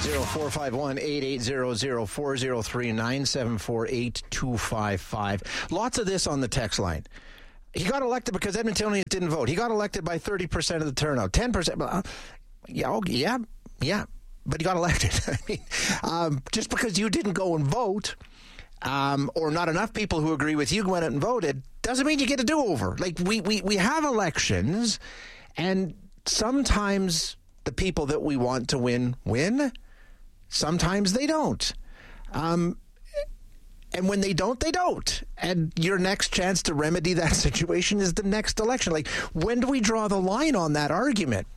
0451-8800-403-974-8255. Lots of this on the text line. He got elected because Edmontonians didn't vote. He got elected by 30% of the turnout, 10%. Yeah, but he got elected. I mean, just because you didn't go and vote, or not enough people who agree with you went out and voted, doesn't mean you get a do-over. Like, we have elections, and sometimes the people that we want to win. Sometimes they don't. And when they don't, they don't. And your next chance to remedy that situation is the next election. Like, when do we draw the line on that argument?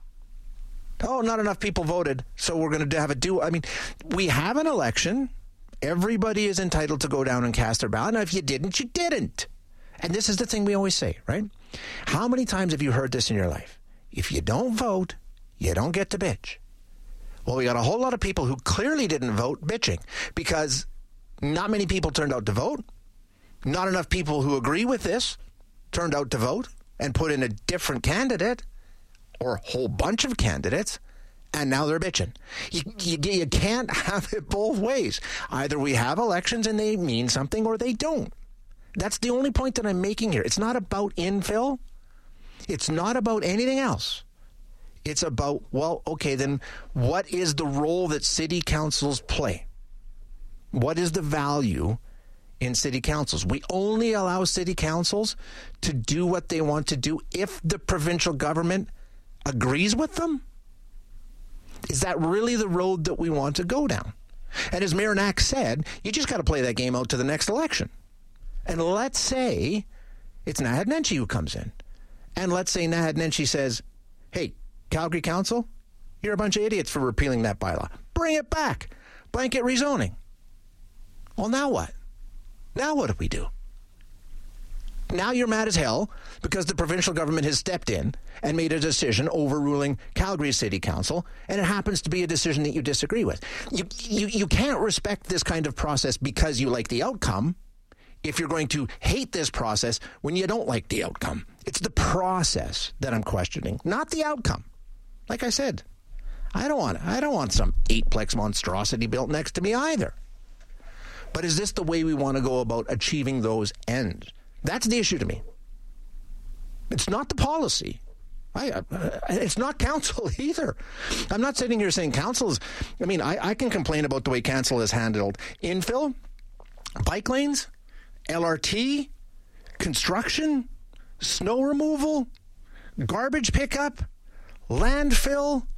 Oh, not enough people voted, so we're going to have a do. I mean, we have an election. Everybody is entitled to go down and cast their ballot. Now, if you didn't, you didn't. And this is the thing we always say, right? How many times have you heard this in your life? If you don't vote, you don't get to bitch. Well, we got a whole lot of people who clearly didn't vote bitching because not many people turned out to vote. Not enough people who agree with this turned out to vote and put in a different candidate or a whole bunch of candidates, and now they're bitching. You can't have it both ways. Either we have elections and they mean something or they don't. That's the only point that I'm making here. It's not about infill. It's not about anything else. It's about, well, okay, then what is the role that city councils play? What is the value in city councils? We only allow city councils to do what they want to do if the provincial government agrees with them. Is that really the road that we want to go down? And as Mayor Knack said, you just got to play that game out to the next election. And let's say it's Naheed Nenshi who comes in. And let's say Naheed Nenshi says, hey, Calgary Council, you're a bunch of idiots for repealing that bylaw. Bring it back. Blanket rezoning. Well, now what? Now what do we do? Now you're mad as hell because the provincial government has stepped in and made a decision overruling Calgary City Council, and it happens to be a decision that you disagree with. You can't respect this kind of process because you like the outcome if you're going to hate this process when you don't like the outcome. It's the process that I'm questioning, not the outcome. Like I said, I don't want some 8-plex monstrosity built next to me either. But is this the way we want to go about achieving those ends? That's the issue to me. It's not the policy. It's not council either. I'm not sitting here saying council is... I mean, I can complain about the way council has handled infill, bike lanes, LRT, construction, snow removal, garbage pickup, landfill,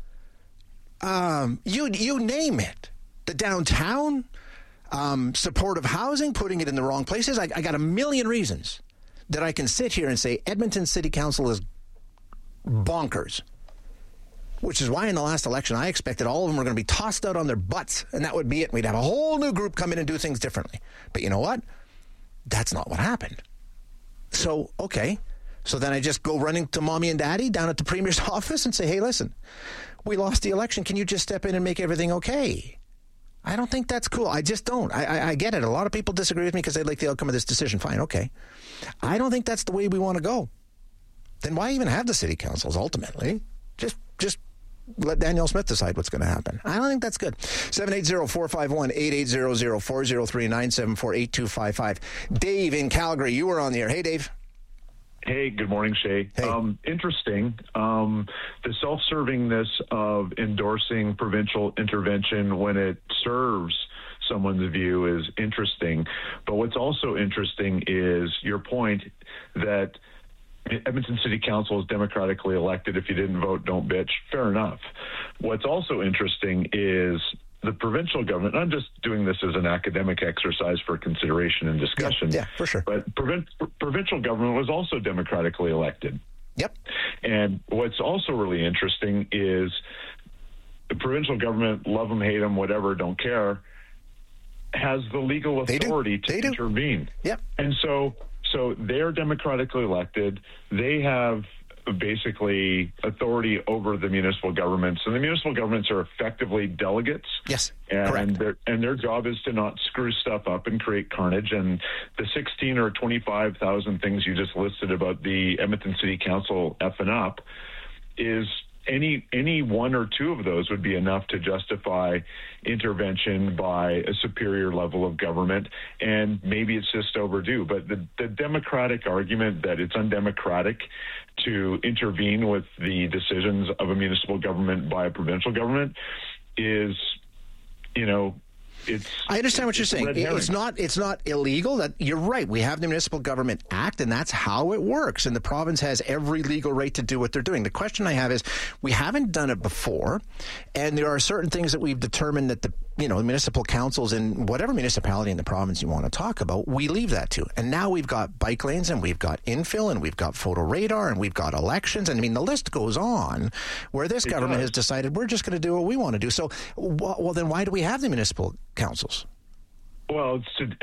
you name it. The downtown... supportive housing, putting it in the wrong places. I got a million reasons that I can sit here and say Edmonton City Council is bonkers, which is why in the last election I expected all of them were going to be tossed out on their butts, and that would be it. We'd have a whole new group come in and do things differently. But you know what? That's not what happened. So, okay. So then I just go running to mommy and daddy down at the Premier's office and say, hey, listen, we lost the election. Can you just step in and make everything okay? I don't think that's cool. I just don't. I get it. A lot of people disagree with me because they like the outcome of this decision. Fine, okay. I don't think that's the way we want to go. Then why even have the city councils ultimately? Just let Danielle Smith decide what's going to happen. I don't think that's good. 780-451-8800-403-974-8255. Dave in Calgary, you were on the air. Hey, Dave. Hey, good morning, Shay. Hey. Interesting. The self-servingness of endorsing provincial intervention when it serves someone's view is interesting. But what's also interesting is your point that Edmonton City Council is democratically elected. If you didn't vote, don't bitch. Fair enough. What's also interesting is the provincial government, and I'm just doing this as an academic exercise for consideration and discussion. Yeah, for sure. But provincial government was also democratically elected. Yep. And what's also really interesting is the provincial government, love them, hate them, whatever, don't care, has the legal authority to intervene. Yep. And so they're democratically elected. They have basically authority over the municipal governments, and the municipal governments are effectively delegates. Yes, and correct. their job is to not screw stuff up and create carnage. And the 16 or 25,000 things you just listed about the Edmonton City Council effing up is any one or two of those would be enough to justify intervention by a superior level of government, and maybe it's just overdue. But the democratic argument that it's undemocratic to intervene with the decisions of a municipal government by a provincial government is, I understand what you're saying. It's not illegal. That you're right. We have the Municipal Government Act, and that's how it works. And the province has every legal right to do what they're doing. The question I have is, we haven't done it before, and there are certain things that we've determined that the municipal councils in whatever municipality in the province you want to talk about, we leave that to. And now we've got bike lanes, and we've got infill, and we've got photo radar, and we've got elections. And I mean, the list goes on where this government has decided we're just going to do what we want to do. So, well, then why do we have the municipal councils? Well,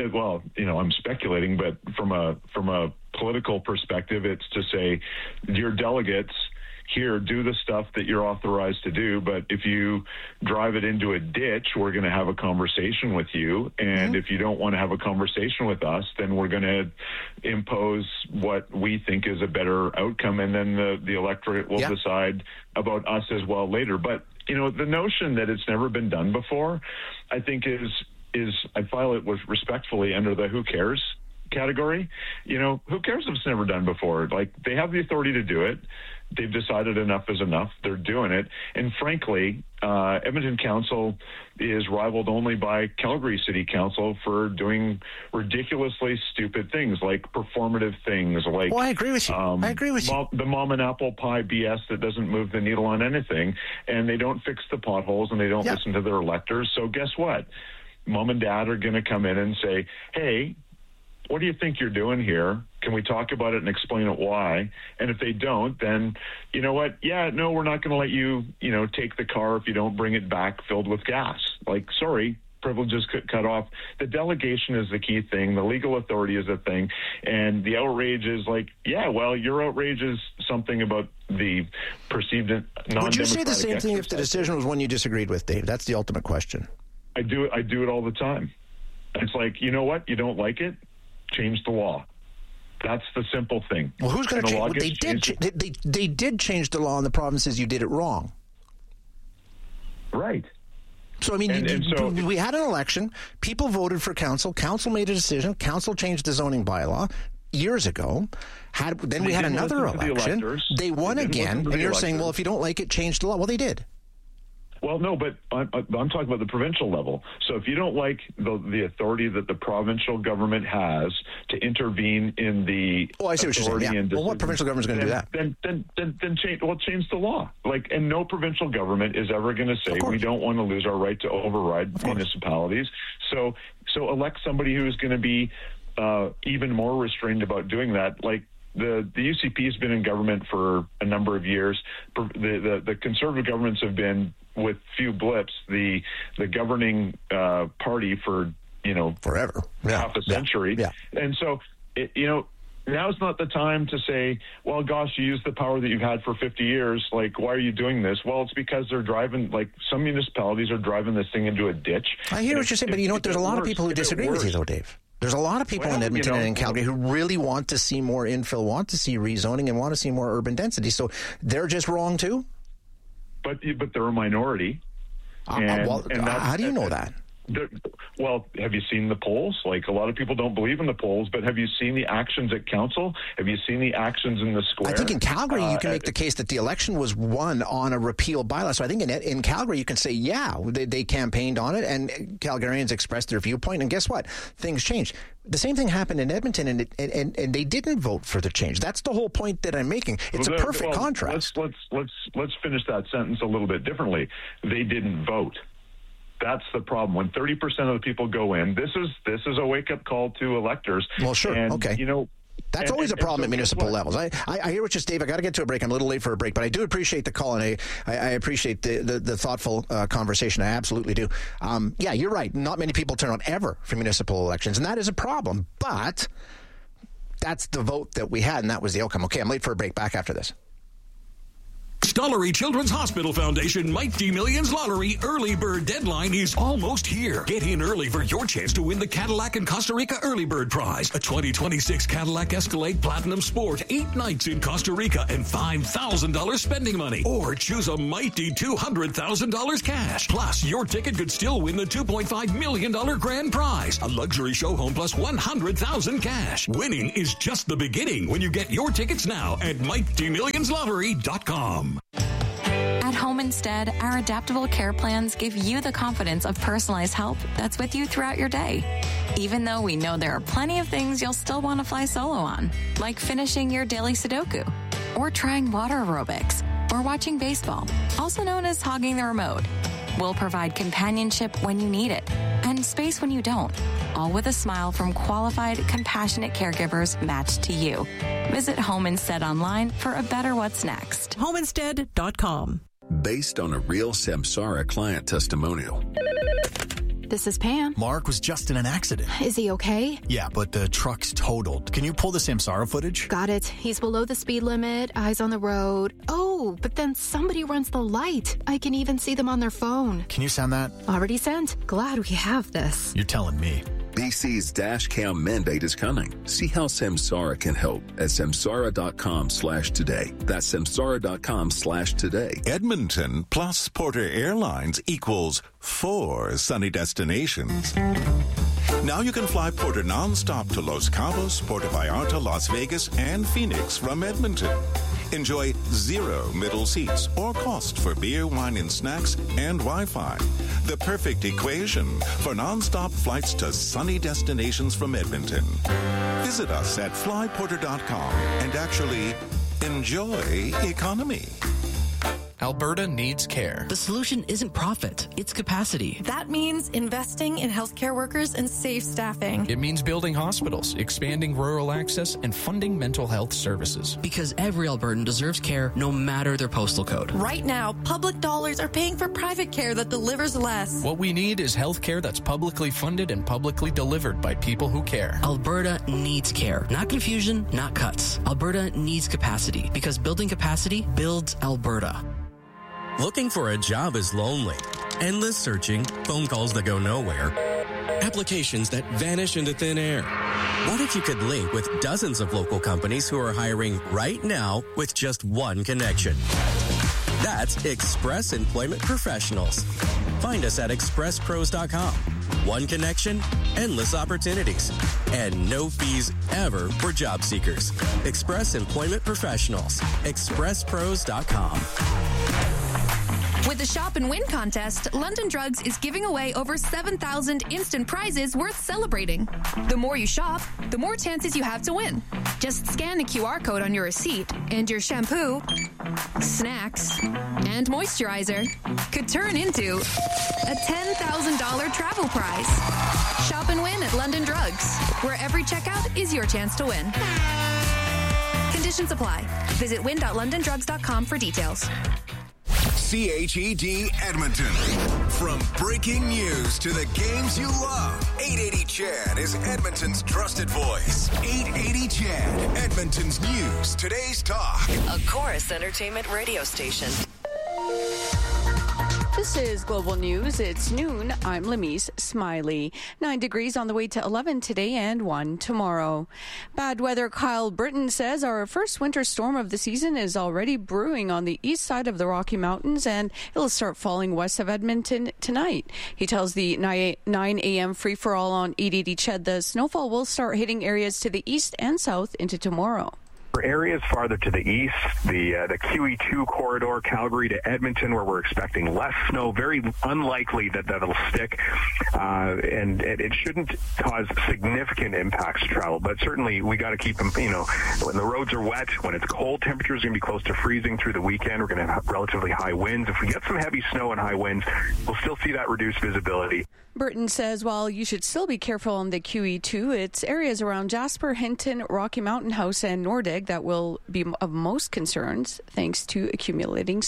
I'm speculating, but from a political perspective, it's to say your delegates here, do the stuff that you're authorized to do, but if you drive it into a ditch, we're going to have a conversation with you, and if you don't want to have a conversation with us, then we're going to impose what we think is a better outcome, and then the electorate will decide about us as well later. But the notion that it's never been done before, I think is I file it with respectfully under the who cares category. Who cares if it's never done before? Like, they have the authority to do it. They've decided enough is enough. They're doing it. And frankly, Edmonton Council is rivaled only by Calgary City Council for doing ridiculously stupid things, like performative things. Like, I agree with you. I agree with you. The mom and apple pie BS that doesn't move the needle on anything. And they don't fix the potholes, and they don't listen to their electors. So guess what? Mom and dad are going to come in and say, hey, what do you think you're doing here? Can we talk about it and explain it why? And if they don't, then you know what? Yeah, no, we're not going to let you, take the car if you don't bring it back filled with gas. Like, sorry, privileges cut off. The delegation is the key thing. The legal authority is the thing. And the outrage is like, your outrage is something about the perceived non-democratic. Would you say the same thing if the decision was one you disagreed with, Dave? That's the ultimate question. I do it all the time. It's like, you know what? You don't like it? Change the law. That's the simple thing. Well, who's going to change? They did change the law in the provinces. You did it wrong. Right. So, I mean, we had an election. People voted for council. Council made a decision. Council changed the zoning bylaw years ago. Then we had another election. They won again. And you're saying, well, if you don't like it, change the law. Well, they did. Well, no, but I'm talking about the provincial level. So if you don't like the authority that the provincial government has to intervene in the I see what you're saying. Yeah. Well, what provincial government is going to do that? Then change the law. Like, and no provincial government is ever going to say we don't want to lose our right to override municipalities. So elect somebody who is going to be even more restrained about doing that. Like, the UCP has been in government for a number of years. The conservative governments have been, with few blips, the governing party for forever, half a century. Yeah. And so now's not the time to say, well, gosh, you use the power that you've had for 50 years. Like, why are you doing this? Well, it's because they're driving, like, some municipalities are driving this thing into a ditch. I hear what you're saying, but there's a lot of people who disagree with you, though, Dave. There's a lot of people in Edmonton and in Calgary who really want to see more infill, want to see rezoning, and want to see more urban density. So they're just wrong too? But they're a minority. How do you know that? Well, have you seen the polls? Like, a lot of people don't believe in the polls, but have you seen the actions at council? Have you seen the actions in the square? I think in Calgary you can make the case that the election was won on a repeal bylaw. So I think in Calgary you can say, they campaigned on it, and Calgarians expressed their viewpoint, and guess what? Things changed. The same thing happened in Edmonton, and they didn't vote for the change. That's the whole point that I'm making. It's a perfect contrast. Let's finish that sentence a little bit differently. They didn't vote. That's the problem. When 30% of the people go in, this is a wake-up call to electors. Well, sure. And, okay. That's always a problem at municipal levels. I hear what you're saying, Dave. I got to get to a break. I'm a little late for a break, but I do appreciate the call, and I appreciate the thoughtful conversation. I absolutely do. You're right. Not many people turn out ever for municipal elections, and that is a problem. But that's the vote that we had, and that was the outcome. Okay, I'm late for a break. Back after this. Stollery Children's Hospital Foundation Mighty Millions Lottery early bird deadline is almost here. Get in early for your chance to win the Cadillac and Costa Rica early bird prize, a 2026 Cadillac Escalade Platinum Sport, 8 nights in Costa Rica, and $5,000 spending money. Or choose a mighty $200,000 cash. Plus, your ticket could still win the $2.5 million grand prize, a luxury show home plus $100,000 cash. Winning is just the beginning when you get your tickets now at MightyMillionsLottery.com. At Home Instead, our adaptable care plans give you the confidence of personalized help that's with you throughout your day. Even though we know there are plenty of things you'll still want to fly solo on, like finishing your daily Sudoku, or trying water aerobics, or watching baseball, also known as hogging the remote. We'll provide companionship when you need it, and space when you don't, all with a smile from qualified, compassionate caregivers matched to you. Visit Home Instead online for a better what's next. HomeInstead.com. Based on a real Samsara client testimonial. This is Pam. Mark was just in an accident. Is he okay? Yeah, but the truck's totaled. Can you pull the Samsara footage? Got it. He's below the speed limit, eyes on the road. Oh, but then somebody runs the light. I can even see them on their phone. Can you send that? Already sent. Glad we have this. You're telling me. BC's dash cam mandate is coming. See how Samsara can help at samsara.com/today. That's samsara.com/today. Edmonton plus Porter Airlines equals 4 sunny destinations. Now you can fly Porter nonstop to Los Cabos, Puerto Vallarta, Las Vegas, and Phoenix from Edmonton. Enjoy 0 middle seats or cost for beer, wine, and snacks and Wi-Fi. The perfect equation for nonstop flights to sunny destinations from Edmonton. Visit us at flyporter.com and actually enjoy economy. Alberta needs care. The solution isn't profit, it's capacity. That means investing in healthcare workers and safe staffing. It means building hospitals, expanding rural access, and funding mental health services. Because every Albertan deserves care no matter their postal code. Right now, public dollars are paying for private care that delivers less. What we need is health care that's publicly funded and publicly delivered by people who care. Alberta needs care. Not confusion, not cuts. Alberta needs capacity because building capacity builds Alberta. Looking for a job is lonely. Endless searching, phone calls that go nowhere, applications that vanish into thin air. What if you could link with dozens of local companies who are hiring right now with just one connection? That's Express Employment Professionals. Find us at expresspros.com. One connection, endless opportunities, and no fees ever for job seekers. Express Employment Professionals. expresspros.com. With the Shop and Win contest, London Drugs is giving away over 7,000 instant prizes worth celebrating. The more you shop, the more chances you have to win. Just scan the QR code on your receipt, and your shampoo, snacks, and moisturizer could turn into a $10,000 travel prize. Shop and win at London Drugs, where every checkout is your chance to win. Conditions apply. Visit win.londondrugs.com for details. CHED Edmonton. From breaking news to the games you love, 880 CHED is Edmonton's trusted voice. 880 CHED, Edmonton's news, today's talk. A Chorus Entertainment radio station. This is Global News. It's noon. I'm Lamise Smiley. 9 degrees on the way to 11 today and 1 tomorrow. Bad weather Kyle Britton says our first winter storm of the season is already brewing on the east side of the Rocky Mountains, and it'll start falling west of Edmonton tonight. He tells the 9 a.m. free-for-all on 880 CHED the snowfall will start hitting areas to the east and south into tomorrow. For areas farther to the east, the QE2 corridor, Calgary to Edmonton, where we're expecting less snow, very unlikely that'll stick, and it shouldn't cause significant impacts to travel. But certainly we got to keep them, when the roads are wet, when it's cold, temperatures are going to be close to freezing through the weekend. We're going to have relatively high winds. If we get some heavy snow and high winds, we'll still see that reduced visibility. Burton says while you should still be careful on the QE2, it's areas around Jasper, Hinton, Rocky Mountain House, and Nordig that will be of most concerns thanks to accumulating snow.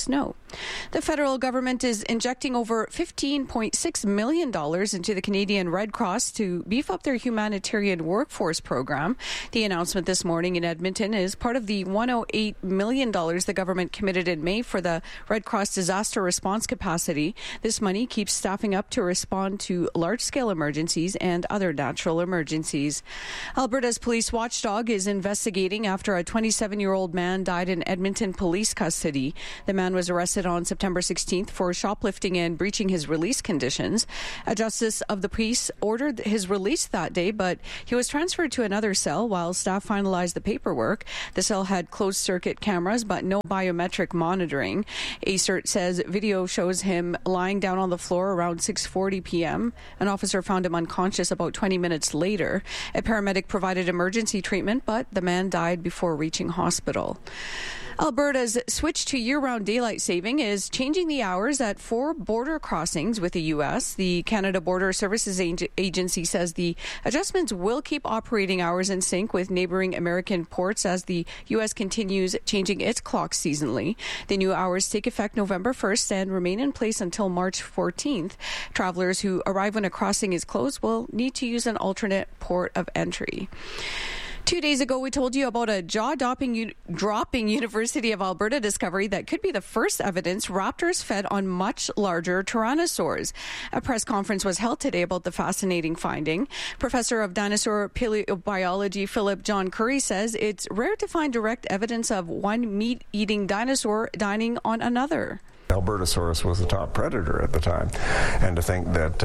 The federal government is injecting over $15.6 million into the Canadian Red Cross to beef up their humanitarian workforce program. The announcement this morning in Edmonton is part of the $108 million the government committed in May for the Red Cross disaster response capacity. This money keeps staffing up to respond to large-scale emergencies and other natural emergencies. Alberta's police watchdog is investigating after a 27-year-old man died in Edmonton police custody. The man was arrested on September 16th for shoplifting and breaching his release conditions. A justice of the peace ordered his release that day, but he was transferred to another cell while staff finalized the paperwork. The cell had closed-circuit cameras, but no biometric monitoring. ACERT says video shows him lying down on the floor around 6:40 p.m. An officer found him unconscious about 20 minutes later. A paramedic provided emergency treatment, but the man died before reaching hospital. Alberta's switch to year-round daylight saving is changing the hours at 4 border crossings with the U.S. The Canada Border Services Agency says the adjustments will keep operating hours in sync with neighboring American ports as the U.S. continues changing its clock seasonally. The new hours take effect November 1st and remain in place until March 14th. Travelers who arrive when a crossing is closed will need to use an alternate port of entry. 2 days ago, we told you about a jaw-dropping University of Alberta discovery that could be the first evidence raptors fed on much larger tyrannosaurs. A press conference was held today about the fascinating finding. Professor of Dinosaur Paleobiology Philip John Curry says it's rare to find direct evidence of one meat-eating dinosaur dining on another. Albertosaurus was the top predator at the time, and to think that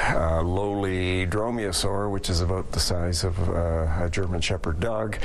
lowly Dromaeosaur, which is about the size of a German Shepherd dog,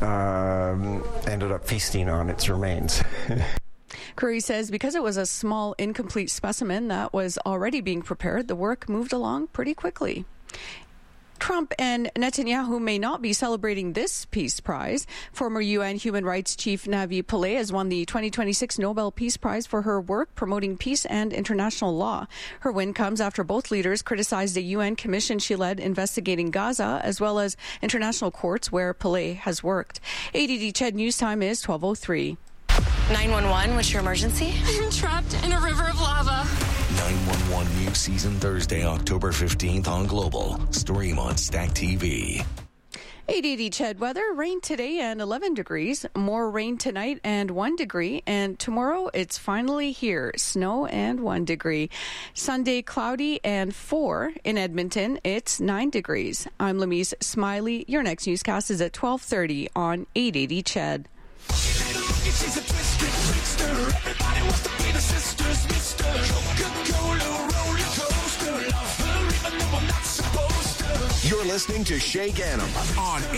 ended up feasting on its remains. Curry says because it was a small, incomplete specimen that was already being prepared, the work moved along pretty quickly. Trump and Netanyahu may not be celebrating this Peace Prize. Former UN Human Rights Chief Navi Pillay has won the 2026 Nobel Peace Prize for her work promoting peace and international law. Her win comes after both leaders criticized a UN commission she led investigating Gaza, as well as international courts where Pillay has worked. ADD CHED News Time is 12:03. 911, what's your emergency? I'm trapped in a river of lava. 911 New Season Thursday, October 15th on Global. Stream on Stack TV. 880 CHED weather, rain today and 11 degrees. More rain tonight and 1 degree. And tomorrow it's finally here, snow and 1 degree. Sunday cloudy and 4 in Edmonton. It's 9 degrees. I'm Lemise Smiley. Your next newscast is at 12:30 on 880 CHED. She's a twisted trickster. Everybody wants to be the sisters, Mr. Coca-Cola roller coaster. Love her even though I'm not supposed to. You're listening to Shay Gannam on